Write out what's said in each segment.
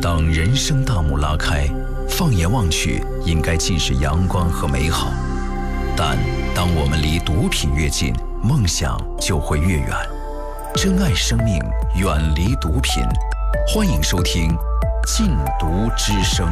当人生大幕拉开，放眼望去，应该尽是阳光和美好。但当我们离毒品越近，梦想就会越远。珍爱生命，远离毒品。欢迎收听《禁毒之声》。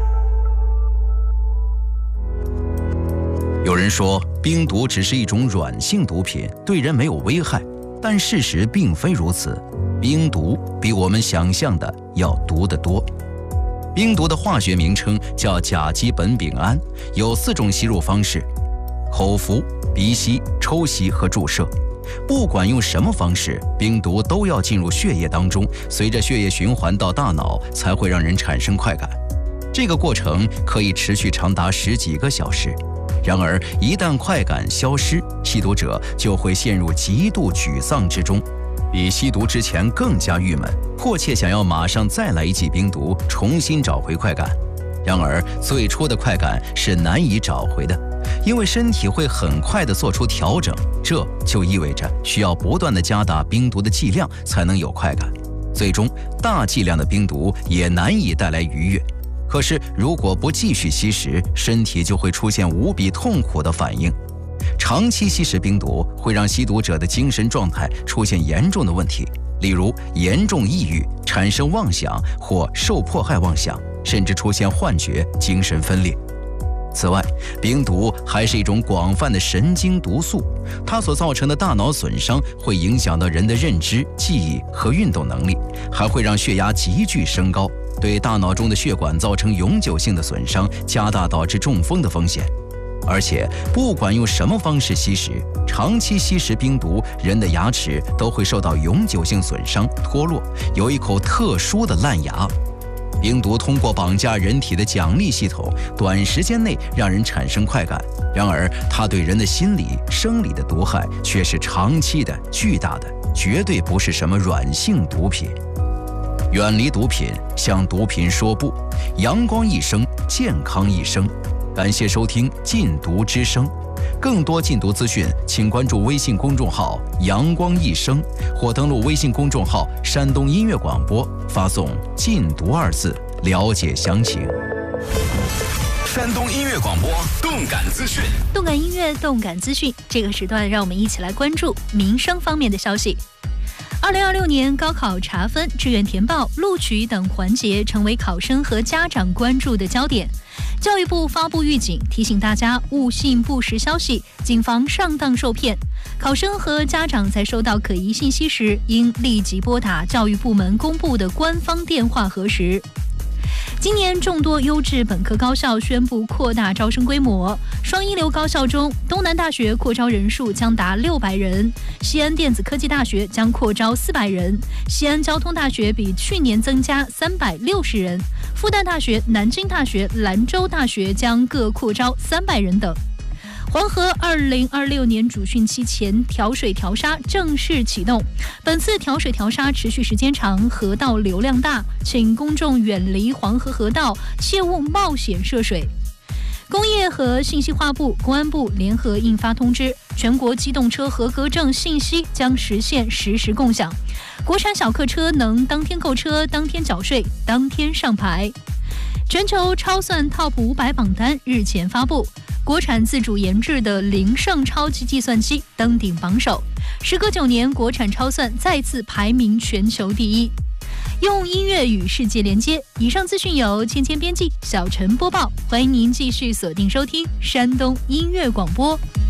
有人说，冰毒只是一种软性毒品，对人没有危害，但事实并非如此。冰毒比我们想象的要毒得多。冰毒的化学名称叫甲基苯丙胺，有4种吸入方式：口服、鼻吸、抽吸和注射。不管用什么方式，冰毒都要进入血液当中，随着血液循环到大脑，才会让人产生快感。这个过程可以持续长达10几个小时。然而，一旦快感消失，吸毒者就会陷入极度沮丧之中，比吸毒之前更加郁闷，迫切想要马上再来一剂冰毒，重新找回快感。然而，最初的快感是难以找回的，因为身体会很快地做出调整，这就意味着需要不断地加大冰毒的剂量才能有快感。最终，大剂量的冰毒也难以带来愉悦。可是，如果不继续吸食，身体就会出现无比痛苦的反应。长期吸食冰毒会让吸毒者的精神状态出现严重的问题，例如严重抑郁、产生妄想或受迫害妄想，甚至出现幻觉、精神分裂。此外，冰毒还是一种广泛的神经毒素，它所造成的大脑损伤会影响到人的认知、记忆和运动能力，还会让血压急剧升高，对大脑中的血管造成永久性的损伤，加大导致中风的风险。而且，不管用什么方式吸食，长期吸食冰毒，人的牙齿都会受到永久性损伤、脱落，有一口特殊的烂牙。冰毒通过绑架人体的奖励系统，短时间内让人产生快感，然而它对人的心理、生理的毒害却是长期的、巨大的，绝对不是什么软性毒品。远离毒品，向毒品说不，阳光一生，健康一生。感谢收听《禁毒之声》，更多禁毒资讯，请关注微信公众号“阳光一生”或登录微信公众号“山东音乐广播”，发送“禁毒”2字了解详情。 山东音乐广播动感资讯， 动感音乐，动感资讯。这个时段，让我们一起来关注民生方面的消息。2026年高考查分、志愿填报、录取等环节成为考生和家长关注的焦点。教育部发布预警，提醒大家勿信不实消息，谨防上当受骗。考生和家长在收到可疑信息时，应立即拨打教育部门公布的官方电话核实。今年众多优质本科高校宣布扩大招生规模，双一流高校中，东南大学扩招人数将达600人，西安电子科技大学将扩招400人，西安交通大学比去年增加360人，复旦大学、南京大学、兰州大学将各扩招300人等。黄河2026年主汛期前调水调沙正式启动，本次调水调沙持续时间长，河道流量大，请公众远离黄河河道，切勿冒险涉水。工业和信息化部、公安部联合印发通知，全国机动车合格证信息将实现实时共享，国产小客车能当天购车、当天缴税、当天上牌。全球超算 TOP 500榜单日前发布，国产自主研制的凌盛超级计算机登顶榜首，时隔9年，国产超算再次排名全球第一。用音乐与世界连接。以上资讯由芊芊编辑，小陈播报。欢迎您继续锁定收听山东音乐广播。